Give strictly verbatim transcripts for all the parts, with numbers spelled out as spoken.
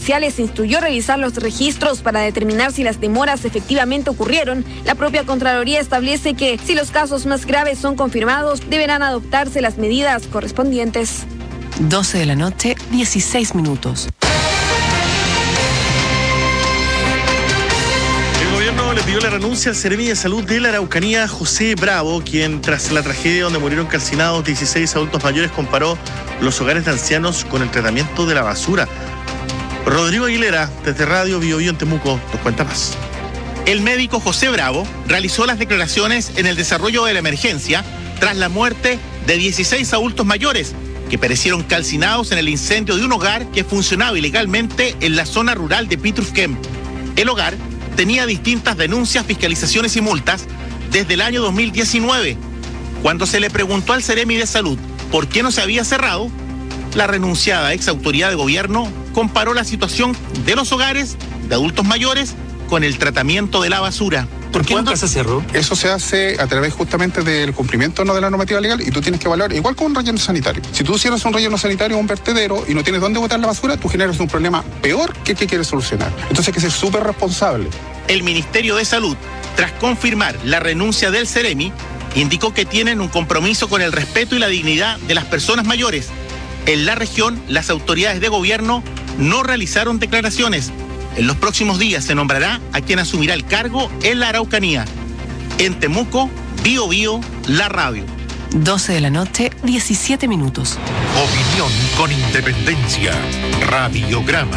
Judiciales instruyó revisar los registros para determinar si las demoras efectivamente ocurrieron. La propia Contraloría establece que, si los casos más graves son confirmados, deberán adoptarse las medidas correspondientes. doce de la noche, dieciséis minutos. Le pidió la renuncia al Seremi de Salud de la Araucanía, José Bravo, quien tras la tragedia donde murieron calcinados dieciséis adultos mayores comparó los hogares de ancianos con el tratamiento de la basura. Rodrigo Aguilera, desde Radio Bio Bio en Temuco, nos cuenta más. El médico José Bravo realizó las declaraciones en el desarrollo de la emergencia tras la muerte de dieciséis adultos mayores que perecieron calcinados en el incendio de un hogar que funcionaba ilegalmente en la zona rural de Pitrufquén. El hogar tenía distintas denuncias, fiscalizaciones y multas desde el año dos mil diecinueve. Cuando se le preguntó al Seremi de Salud por qué no se había cerrado, la renunciada ex autoridad de gobierno comparó la situación de los hogares de adultos mayores con el tratamiento de la basura. ¿Por qué nunca se cerró? Eso se hace a través justamente del cumplimiento no de la normativa legal y tú tienes que evaluar, igual con un relleno sanitario. Si tú cierras un relleno sanitario o un vertedero y no tienes dónde botar la basura, tú generas un problema peor que el que quieres solucionar. Entonces hay que ser súper responsable. El Ministerio de Salud, tras confirmar la renuncia del Seremi, indicó que tienen un compromiso con el respeto y la dignidad de las personas mayores. En la región, las autoridades de gobierno no realizaron declaraciones. En los próximos días se nombrará a quien asumirá el cargo en la Araucanía. En Temuco, Bio Bio, la radio. doce de la noche, diecisiete minutos. Opinión con independencia. Radiograma.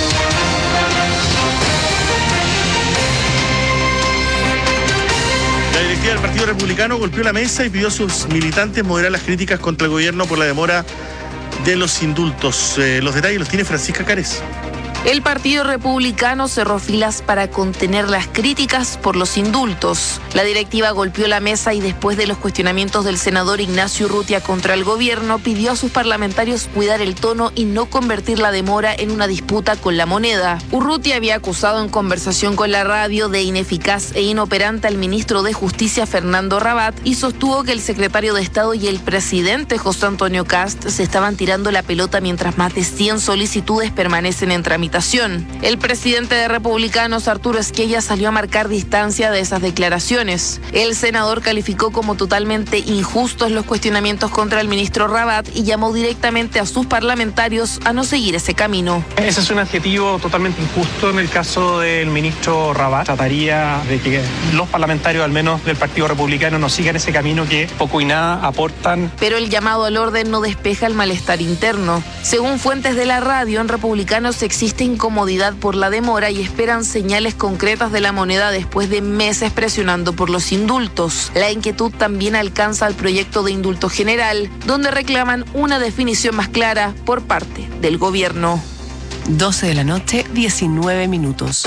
La directiva del Partido Republicano golpeó la mesa y pidió a sus militantes moderar las críticas contra el gobierno por la demora de los indultos. Eh, los detalles los tiene Francisca Cárez. El Partido Republicano cerró filas para contener las críticas por los indultos. La directiva golpeó la mesa y después de los cuestionamientos del senador Ignacio Urrutia contra el gobierno, pidió a sus parlamentarios cuidar el tono y no convertir la demora en una disputa con la moneda. Urrutia había acusado en conversación con la radio de ineficaz e inoperante al ministro de Justicia Fernando Rabat y sostuvo que el secretario de Estado y el presidente José Antonio Kast se estaban tirando la pelota mientras más de cien solicitudes permanecen en tramitación. El presidente de Republicanos, Arturo Esquella, salió a marcar distancia de esas declaraciones. El senador calificó como totalmente injustos los cuestionamientos contra el ministro Rabat y llamó directamente a sus parlamentarios a no seguir ese camino. Ese es un adjetivo totalmente injusto en el caso del ministro Rabat. Trataría de que los parlamentarios, al menos del Partido Republicano, no sigan ese camino que poco y nada aportan. Pero el llamado al orden no despeja el malestar interno. Según fuentes de la radio, en Republicanos existe incomodidad por la demora y esperan señales concretas de la moneda después de meses presionando por los indultos. La inquietud también alcanza al proyecto de indulto general, donde reclaman una definición más clara por parte del gobierno. doce de la noche, diecinueve minutos.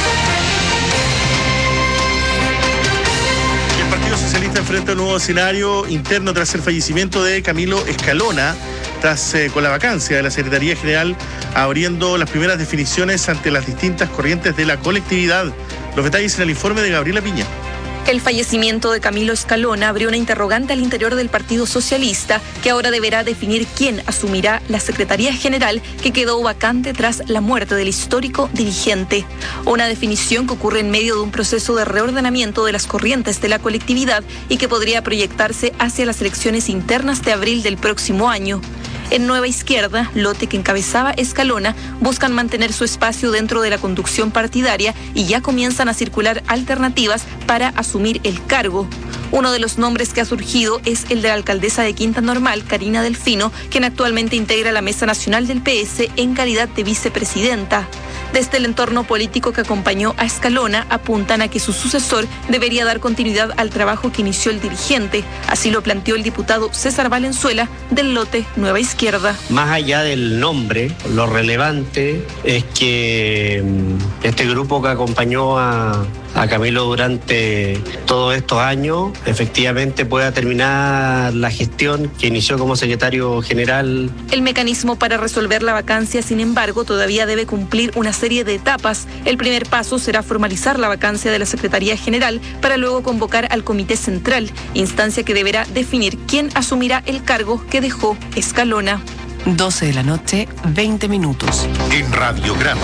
El Partido Socialista enfrenta un nuevo escenario interno tras el fallecimiento de Camilo Escalona, tras eh, con la vacancia de la Secretaría General, abriendo las primeras definiciones ante las distintas corrientes de la colectividad. Los detalles en el informe de Gabriela Piña. El fallecimiento de Camilo Escalona abrió una interrogante al interior del Partido Socialista, que ahora deberá definir quién asumirá la Secretaría General que quedó vacante tras la muerte del histórico dirigente. Una definición que ocurre en medio de un proceso de reordenamiento de las corrientes de la colectividad y que podría proyectarse hacia las elecciones internas de abril del próximo año. En Nueva Izquierda, lote que encabezaba Escalona, buscan mantener su espacio dentro de la conducción partidaria y ya comienzan a circular alternativas para asumir el cargo. Uno de los nombres que ha surgido es el de la alcaldesa de Quinta Normal, Karina Delfino, quien actualmente integra la Mesa Nacional del P S en calidad de vicepresidenta. Desde el entorno político que acompañó a Escalona, apuntan a que su sucesor debería dar continuidad al trabajo que inició el dirigente. Así lo planteó el diputado César Valenzuela del lote Nueva Izquierda. Más allá del nombre, lo relevante es que este grupo que acompañó a, a Camilo durante todos estos años efectivamente pueda terminar la gestión que inició como secretario general. El mecanismo para resolver la vacancia, sin embargo, todavía debe cumplir una serie de etapas. El primer paso será formalizar la vacancia de la Secretaría General para luego convocar al Comité Central, instancia que deberá definir quién asumirá el cargo que dejó Escalona. doce de la noche, veinte minutos. En Radiograma.